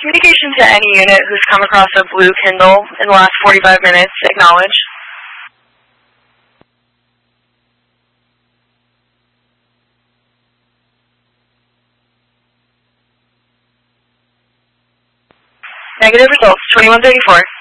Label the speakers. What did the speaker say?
Speaker 1: Communication to any unit who's come across a blue Kindle in the last 45 minutes. Acknowledge. Negative results, 2134.